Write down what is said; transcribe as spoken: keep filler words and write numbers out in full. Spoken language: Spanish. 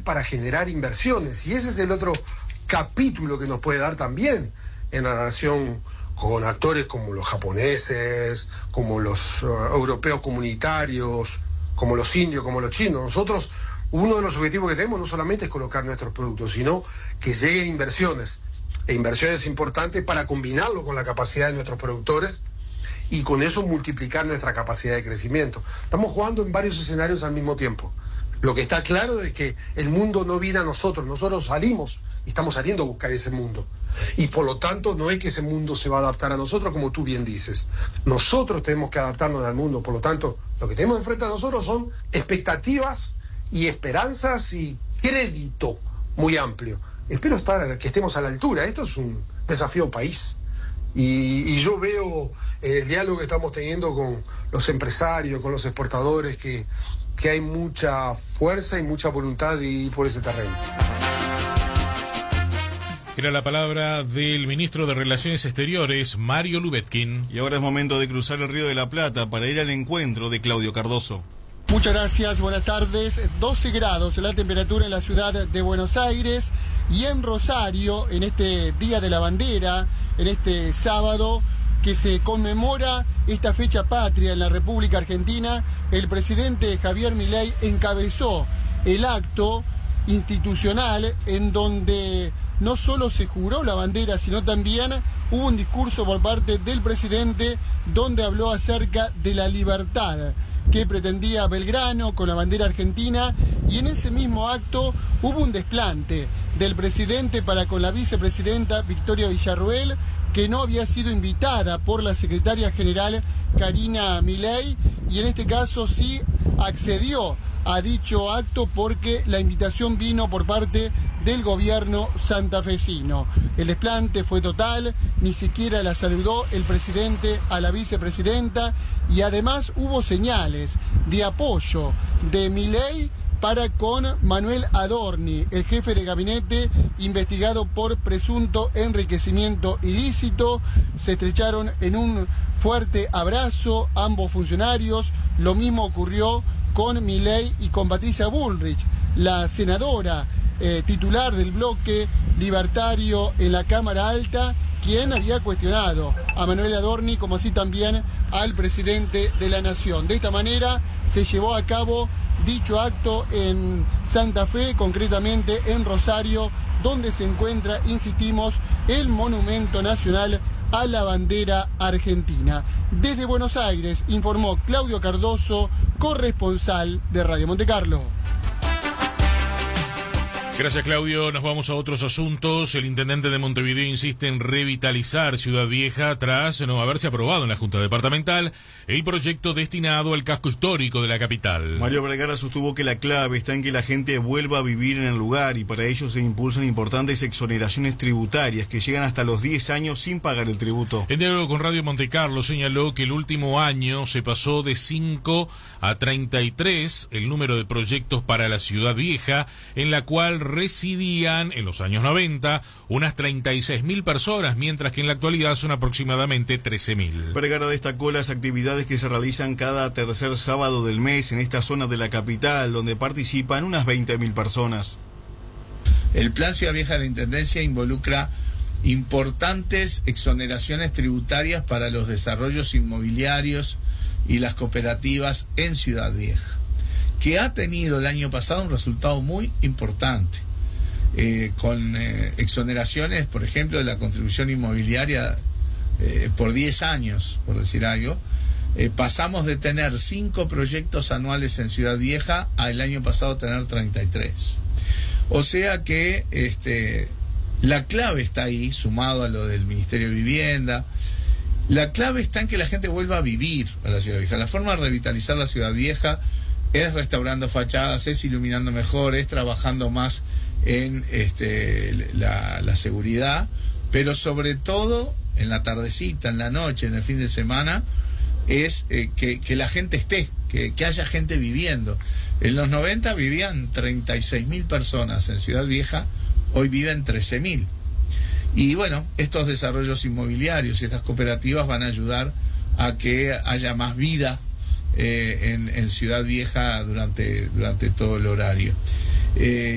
para generar inversiones. Y ese es el otro capítulo que nos puede dar también en la relación con actores como los japoneses, como los uh, europeos comunitarios, como los indios, como los chinos. Nosotros, uno de los objetivos que tenemos no solamente es colocar nuestros productos, sino que lleguen inversiones, e inversiones importantes para combinarlo con la capacidad de nuestros productores y con eso multiplicar nuestra capacidad de crecimiento. Estamos jugando en varios escenarios al mismo tiempo. Lo que está claro es que el mundo no viene a nosotros, nosotros salimos y estamos saliendo a buscar ese mundo. Y por lo tanto no es que ese mundo se va a adaptar a nosotros, como tú bien dices. Nosotros tenemos que adaptarnos al mundo, por lo tanto lo que tenemos enfrente a nosotros son expectativas y esperanzas y crédito muy amplio. Espero estar, que estemos a la altura. Esto es un desafío país. Y, y yo veo el diálogo que estamos teniendo con los empresarios, con los exportadores, que, que hay mucha fuerza y mucha voluntad de ir por ese terreno. Era la palabra del ministro de Relaciones Exteriores, Mario Lubetkin. Y ahora es momento de cruzar el Río de la Plata para ir al encuentro de Claudio Cardoso. Muchas gracias, buenas tardes. doce grados la temperatura en la ciudad de Buenos Aires y en Rosario, en este Día de la Bandera, en este sábado que se conmemora esta fecha patria en la República Argentina, el presidente Javier Milei encabezó el acto institucional en donde no solo se juró la bandera, sino también hubo un discurso por parte del presidente donde habló acerca de la libertad que pretendía Belgrano con la bandera argentina, y en ese mismo acto hubo un desplante del presidente para con la vicepresidenta Victoria Villarruel, que no había sido invitada por la secretaria general Karina Milei, y en este caso sí accedió a dicho acto porque la invitación vino por parte del gobierno santafesino. El desplante fue total, ni siquiera la saludó el presidente a la vicepresidenta, y además hubo señales de apoyo de Milei para con Manuel Adorni, el jefe de gabinete investigado por presunto enriquecimiento ilícito. Se estrecharon en un fuerte abrazo ambos funcionarios. Lo mismo ocurrió con Milei y con Patricia Bullrich, la senadora eh, titular del bloque libertario en la Cámara Alta, quien había cuestionado a Manuel Adorni, como así también al presidente de la Nación. De esta manera se llevó a cabo dicho acto en Santa Fe, concretamente en Rosario, donde se encuentra, insistimos, el Monumento Nacional a la Bandera Argentina. Desde Buenos Aires informó Claudio Cardoso, corresponsal de Radio Monte Carlo. Gracias, Claudio. Nos vamos a otros asuntos. El intendente de Montevideo insiste en revitalizar Ciudad Vieja tras no haberse aprobado en la Junta Departamental el proyecto destinado al casco histórico de la capital. Mario Vergara sostuvo que la clave está en que la gente vuelva a vivir en el lugar, y para ello se impulsan importantes exoneraciones tributarias que llegan hasta los diez años sin pagar el tributo. En diálogo con Radio Monte Carlo señaló que el último año se pasó de cinco a treinta y tres el número de proyectos para la Ciudad Vieja, en la cual residían en los años noventa unas treinta y seis mil personas, mientras que en la actualidad son aproximadamente trece mil. Vergara destacó las actividades que se realizan cada tercer sábado del mes en esta zona de la capital, donde participan unas veinte mil personas. El Plan Ciudad Vieja de la Intendencia involucra importantes exoneraciones tributarias para los desarrollos inmobiliarios y las cooperativas en Ciudad Vieja, que ha tenido el año pasado un resultado muy importante, eh, con eh, exoneraciones, por ejemplo, de la contribución inmobiliaria eh, por diez años, por decir algo. Eh, pasamos de tener cinco proyectos anuales en Ciudad Vieja al año pasado tener treinta y tres. O sea que este, la clave está ahí, sumado a lo del Ministerio de Vivienda. La clave está en que la gente vuelva a vivir a la Ciudad Vieja. La forma de revitalizar la Ciudad Vieja es restaurando fachadas, es iluminando mejor, es trabajando más en este, la, la seguridad, pero sobre todo en la tardecita, en la noche, en el fin de semana, es eh, que, que la gente esté, que, que haya gente viviendo. En los noventa vivían treinta y seis mil personas en Ciudad Vieja, hoy viven trece mil. Y bueno, estos desarrollos inmobiliarios y estas cooperativas van a ayudar a que haya más vida Eh, en, en Ciudad Vieja durante, durante todo el horario. Eh,